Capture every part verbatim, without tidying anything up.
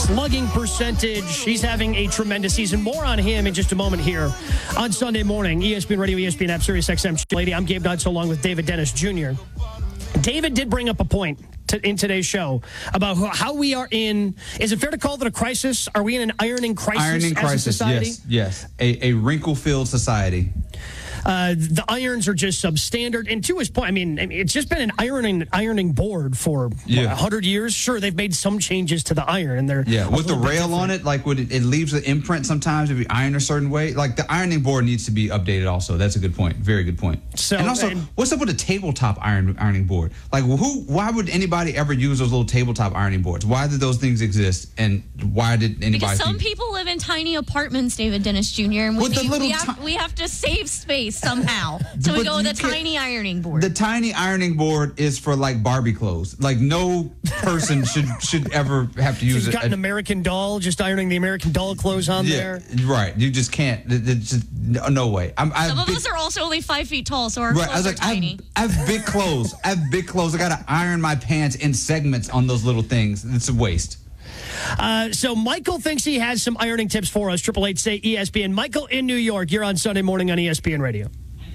slugging percentage. He's having a tremendous season. More on him in just a moment here on Sunday morning. E S P N Radio, E S P N App, Sirius X M. Lady, I'm Gabe Dodson along with David Dennis Junior David did bring up a point to, in today's show about how we are in, is it fair to call it a crisis? Are we in an ironing crisis Ironing as crisis, a society? yes, yes. A, a wrinkle-filled society. Uh, the irons are just substandard. And to his point, I mean, I mean it's just been an ironing ironing board for yeah. what, one hundred years. Sure, they've made some changes to the iron. and they're Yeah, with the rail on it, like when it, it leaves the imprint sometimes if you iron a certain way. Like the ironing board needs to be updated also. That's a good point. Very good point. So, and also, and, what's up with a tabletop iron ironing board? Like who? Why would anybody ever use those little tabletop ironing boards? Why did those things exist? And why did anybody Because some think, people live in tiny apartments, David Dennis Junior And we, with the little we, have, we have to save space somehow. So we go with a tiny ironing board. The tiny ironing board is for like Barbie clothes. Like no person should should ever have to use She's it. got an American Doll, just ironing the American Doll clothes on yeah, there. Right. You just can't. It's just, no way. I'm, I Some of big, us are also only five feet tall, so our right, clothes I was are like, tiny. I have, I have big clothes. I have big clothes. I got to iron my pants in segments on those little things. It's a waste. Uh, so Michael thinks he has some ironing tips for us. Triple Eight say E S P N. Michael in New York. You're on Sunday morning on E S P N Radio.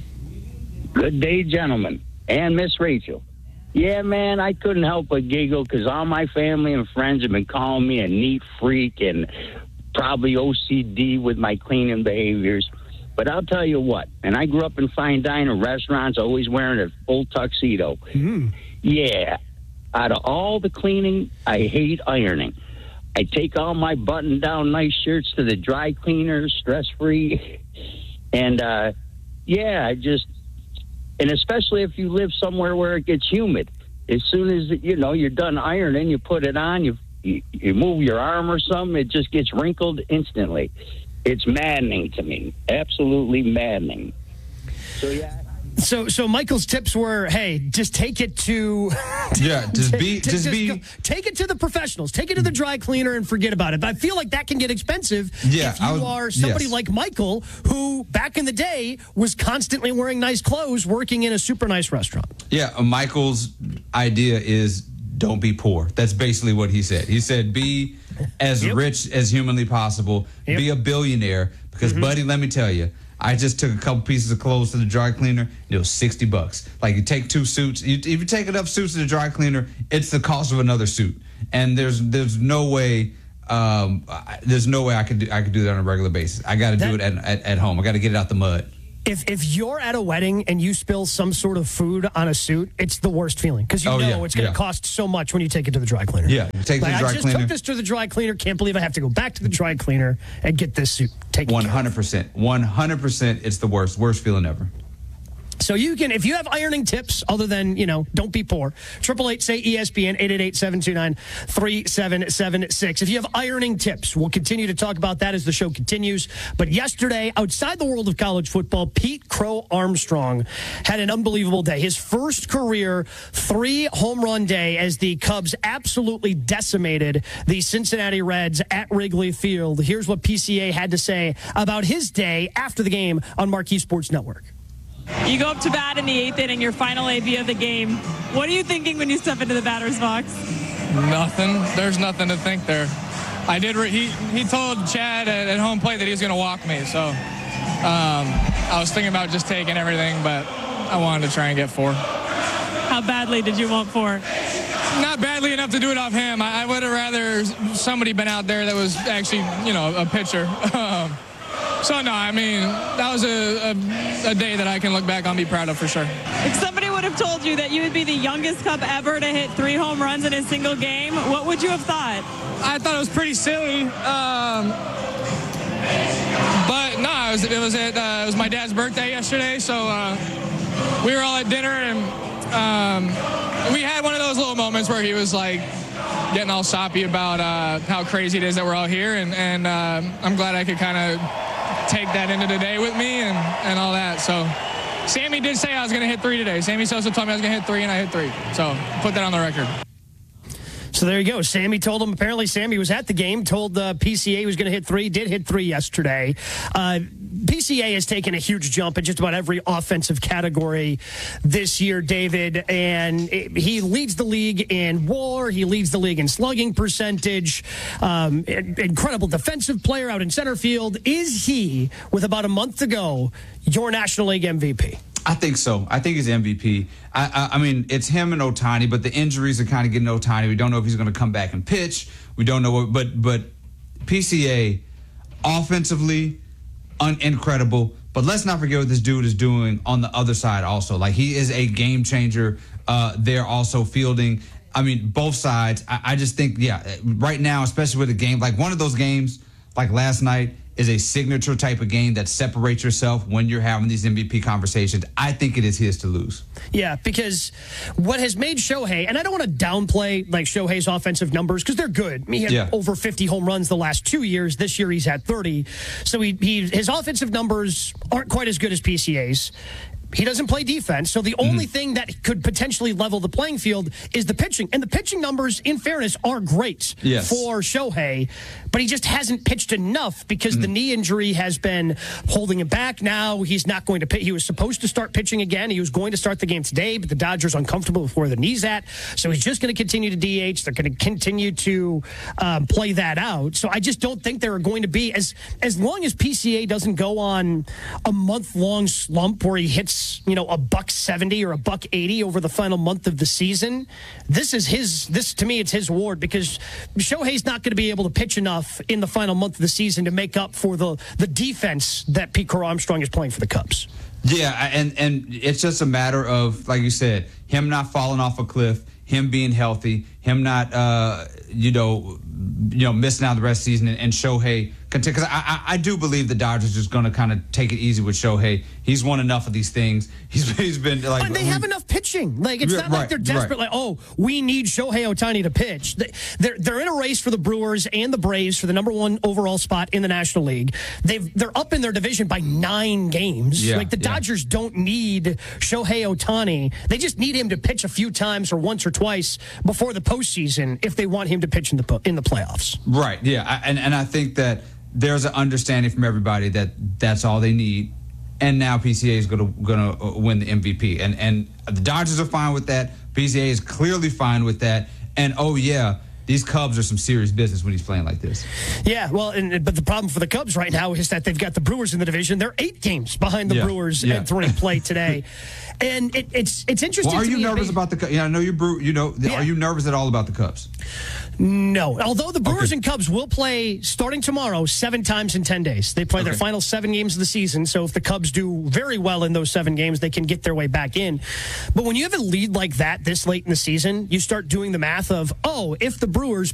Good day, gentlemen, and Miss Rachel. Yeah, man, I couldn't help but giggle because all my family and friends have been calling me a neat freak and probably O C D with my cleaning behaviors. But I'll tell you what, and I grew up in fine dining restaurants, always wearing a full tuxedo. Mm. Yeah, out of all the cleaning, I hate ironing. I take all my button-down nice shirts to the dry cleaner, stress-free. And, uh, yeah, I just... And especially if you live somewhere where it gets humid. As soon as, you know, you're done ironing, you put it on, you, you you move your arm or something, it just gets wrinkled instantly. It's maddening to me. Absolutely maddening. So, yeah. So, so Michael's tips were, hey, just take it to... Yeah, just be... just, just, just be go, take it to the professionals. Take it to the dry cleaner and forget about it. But I feel like that can get expensive yeah, if you was, are somebody yes. like Michael, who back in the day was constantly wearing nice clothes, working in a super nice restaurant. Yeah, uh, Michael's idea is don't be poor. That's basically what he said. He said be as yep. rich as humanly possible. Yep. Be a billionaire. Because, mm-hmm. buddy, let me tell you, I just took a couple pieces of clothes to the dry cleaner, and it was sixty bucks. Like, you take two suits. You, if you take enough suits to the dry cleaner, it's the cost of another suit. And there's there's no way um, there's no way I could do, I could do that on a regular basis. I got to do it at, at, at home. I got to get it out the mud. If if you're at a wedding and you spill some sort of food on a suit, it's the worst feeling because you oh, know yeah, it's going to yeah. cost so much when you take it to the dry cleaner. Yeah, take it like, to the dry I just cleaner. took this to the dry cleaner. Can't believe I have to go back to the dry cleaner and get this suit taken one hundred percent. care of. one hundred percent. It's the worst. Worst feeling ever. So you can, if you have ironing tips other than, you know, don't be poor, triple eight say E S P N, eight eight eight, seven two nine, three seven seven six. If you have ironing tips, we'll continue to talk about that as the show continues. But yesterday, outside the world of college football, Pete Crow Armstrong had an unbelievable day. His first career three home run day as the Cubs absolutely decimated the Cincinnati Reds at Wrigley Field. Here's what P C A had to say about his day after the game on Marquee Sports Network. You go up to bat in the eighth inning, your final A B of the game. What are you thinking when you step into the batter's box? Nothing. There's nothing to think there. I did. Re- he he told Chad at, at home plate that he was going to walk me, so um, I was thinking about just taking everything, but I wanted to try and get four. How badly did you want four? Not badly enough to do it off him. I, I would have rather somebody been out there that was actually, you know, a pitcher. Um, So, no, I mean, that was a, a, a day that I can look back on and be proud of for sure. If somebody would have told you that you would be the youngest Cub ever to hit three home runs in a single game, what would you have thought? I thought it was pretty silly. Um, but, no, it was, it, was at, uh, it was my dad's birthday yesterday, so uh, we were all at dinner, and um, we had one of those little moments where he was, like, getting all soppy about uh, how crazy it is that we're all here, and, and uh, I'm glad I could kind of take that into the day with me and, and all that. So Sammy did say I was going to hit three today. Sammy Sosa told me I was going to hit three, and I hit three. So put that on the record. So there you go. Sammy told him, apparently Sammy was at the game, told the P C A he was going to hit three, did hit three yesterday. Uh, P C A has taken a huge jump in just about every offensive category this year, David, and it, he leads the league in WAR. He leads the league in slugging percentage. Um, incredible defensive player out in center field. Is he, with about a month to go, your National League M V P? I think so. I think he's M V P. I, I, I mean, it's him and Ohtani, but the injuries are kind of getting Ohtani. We don't know if he's going to come back and pitch. We don't know what, but but P C A offensively, un- incredible. But let's not forget what this dude is doing on the other side also. Like, he is a game changer. Uh, they're also fielding. I mean, both sides. I, I just think, yeah, right now, especially with a game like one of those games, like last night, is a signature type of game that separates yourself when you're having these M V P conversations. I think it is his to lose. Yeah, because what has made Shohei, and I don't want to downplay like Shohei's offensive numbers because they're good. He had Yeah. over fifty home runs the last two years. This year he's had thirty. So he, he his offensive numbers aren't quite as good as P C A's. He doesn't play defense, so the only Mm-hmm. thing that could potentially level the playing field is the pitching. And the pitching numbers, in fairness, are great Yes. for Shohei, but he just hasn't pitched enough because Mm-hmm. the knee injury has been holding him back. Now he's not going to pitch. He was supposed to start pitching again. He was going to start the game today, but the Dodgers uncomfortable with where the knee's at, so he's just going to continue to D H. They're going to continue to um, play that out. So I just don't think there are going to be, as as long as P C A doesn't go on a month-long slump where he hits, you know, a buck seventy or a buck eighty over the final month of the season. This is his, this to me, it's his award because Shohei's not going to be able to pitch enough in the final month of the season to make up for the, the defense that Pete Crow Armstrong is playing for the Cubs. Yeah, and and it's just a matter of, like you said, him not falling off a cliff, him being healthy, him not, uh, you know, you know, missing out the rest of the season, and, and Shohei continue. Because I, I I do believe the Dodgers are just going to kind of take it easy with Shohei. He's won enough of these things. He's he's been like. And they have enough pitching. Like it's Yeah, not like right, they're desperate. right. Like, oh, we need Shohei Ohtani to pitch. They- They're they're in a race for the Brewers and the Braves for the number one overall spot in the National League. They've they're up in their division by nine games. Yeah, like the yeah. Dodgers don't need Shohei Ohtani. They just need him to pitch a few times or once or twice before the postseason if they want him to pitch in the po- in the playoffs. Right. Yeah. I, and and I think that there's an understanding from everybody that that's all they need. And now P C A is going to going to win the M V P, and and the Dodgers are fine with that. P C A is clearly fine with that. And oh yeah, these Cubs are some serious business when he's playing like this. Yeah, well, and, but the problem for the Cubs right now is that they've got the Brewers in the division. They're eight games behind the Yeah, Brewers yeah. at three play today, and it, it's it's interesting. Well, are to you me, nervous it- about the? Cu- Yeah, I know you. Brew, you know, Yeah. are you nervous at all about the Cubs? No, although the Brewers Okay. and Cubs will play starting tomorrow seven times in ten days. They play their Okay. final seven games of the season. So if the Cubs do very well in those seven games, they can get their way back in. But when you have a lead like that this late in the season, you start doing the math of, oh, if the Brewers